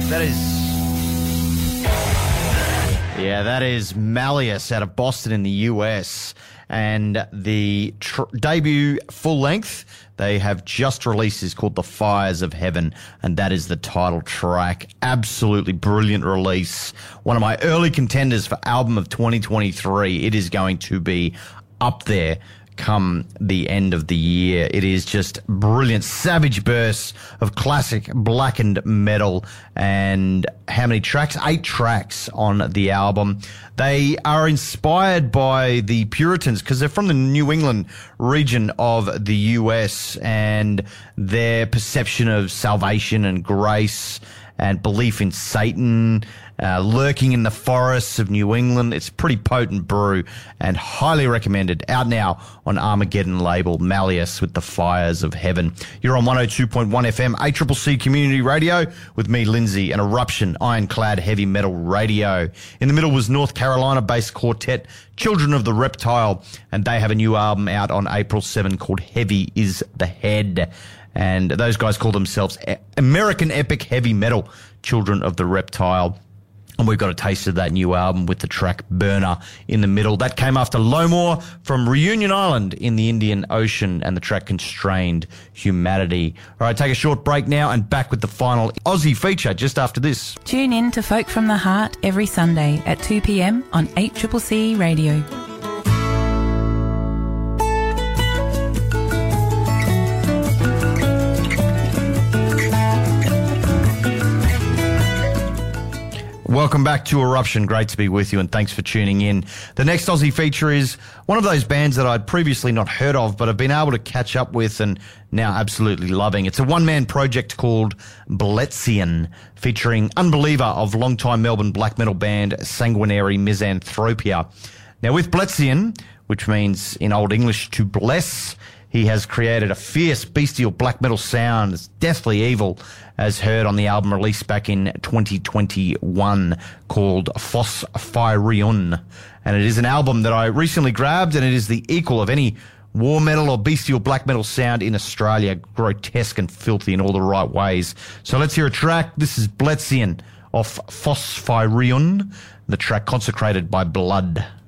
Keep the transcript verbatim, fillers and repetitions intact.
That is, yeah, that is Malleus out of Boston in the U S. And the tr- debut full length they have just released is called The Fires of Heaven, and that is the title track. Absolutely brilliant release. One of my early contenders for album of twenty twenty-three. It is going to be up there come the end of the year. It is just brilliant, savage bursts of classic blackened metal. And how many tracks? Eight tracks on the album. They are inspired by the Puritans because they're from the New England region of the U S, and their perception of salvation and grace and belief in Satan, uh, lurking in the forests of New England. It's pretty potent brew and highly recommended. Out now on Armageddon label, Malleus with The Fires of Heaven. You're on one oh two point one F M, A C C C Community Radio with me, Lindsay, and Eruption, ironclad heavy metal radio. In the middle was North Carolina-based quartet Children of the Reptile, and they have a new album out on April seventh called Heavy is the Head. And those guys call themselves American Epic Heavy Metal, Children of the Reptile. And we've got a taste of that new album with the track Burner in the middle. That came after Lowmore from Reunion Island in the Indian Ocean and the track Constrained Humanity. All right, take a short break now and back with the final Aussie feature just after this. Tune in to Folk from the Heart every Sunday at two p.m. on A C C C Radio. Welcome back to Eruption. Great to be with you, and thanks for tuning in. The next Aussie feature is one of those bands that I'd previously not heard of, but I've been able to catch up with and now absolutely loving. It's a one-man project called Bletzian, featuring Unbeliever of longtime Melbourne black metal band Sanguinary Misanthropia. Now, with Bletzian, which means in Old English to bless, he has created a fierce, bestial black metal sound that's deathly evil, as heard on the album released back in twenty twenty-one called Phosphyrion. And it is an album that I recently grabbed, and it is the equal of any war metal or bestial black metal sound in Australia, grotesque and filthy in all the right ways. So let's hear a track. This is Bletzian off Phosphyrion, the track Consecrated by Blood.